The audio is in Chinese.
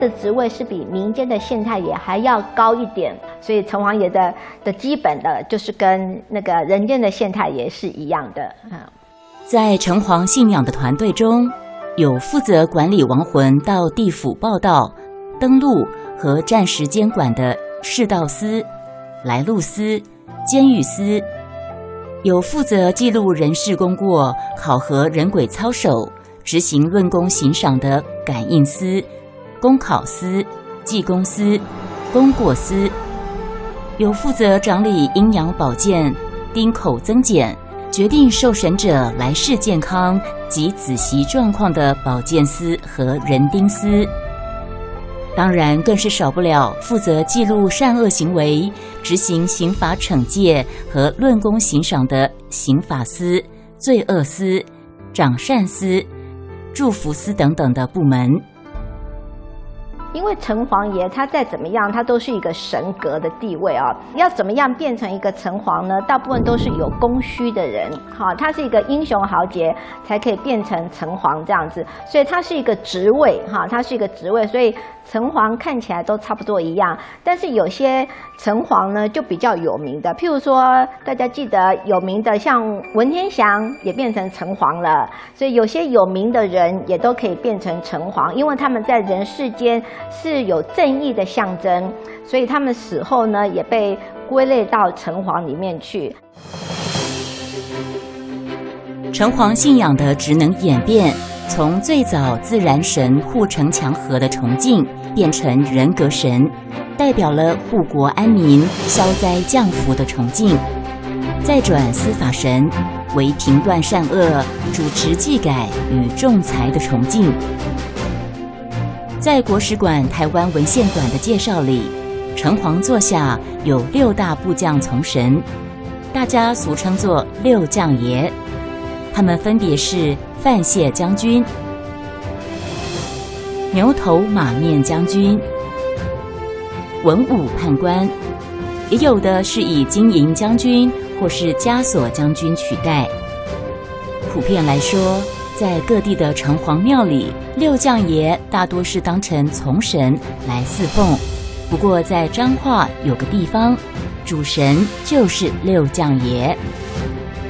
的职位是比民间的县太爷还要高一点，所以城隍爷的基本的就是跟那个人间的县太爷是一样的。 在城隍信仰的团队中，有负责管理亡魂到地府报到、登录和暂时监管的世道司、来路司、监狱司，有负责记录人事功过、考核人鬼操守、执行论功行赏的感应司、公考司、济公司、功过司，有负责掌理阴阳保健、丁口增减、决定受审者来世健康及子息状况的保健司和人丁司。当然更是少不了负责记录善恶行为、执行刑法惩戒和论功行赏的刑法司、罪恶司、掌善司、祝福司等等的部门。 因为城隍爷他再怎么样，他都是一个神格的地位啊。要怎么样变成一个城隍呢？大部分都是有供需的人，他是一个英雄豪杰才可以变成城隍这样子，所以他是一个职位，他是一个职位，所以城隍看起来都差不多一样。但是有些城隍呢就比较有名的，譬如说大家记得有名的像文天祥也变成城隍了，所以有些有名的人也都可以变成城隍，因为他们在人世间是有正义的象征，所以他们死后呢也被归类到城隍里面去。 城隍信仰的职能演变，从最早自然神护城墙河的崇敬，变成人格神，代表了护国安民、消灾降福的崇敬；再转司法神，为评断善恶、主持纪改与仲裁的崇敬。在国史馆台湾文献馆的介绍里，城隍座下有6大部将从神，大家俗称作6将爷，他们分别是范谢将军、牛头马面将军、文武判官，也有的是以金银将军或是枷锁将军取代。普遍来说，在各地的城隍庙里，6将爷大多是当成从神来侍奉。不过在彰化有个地方，主神就是6将爷。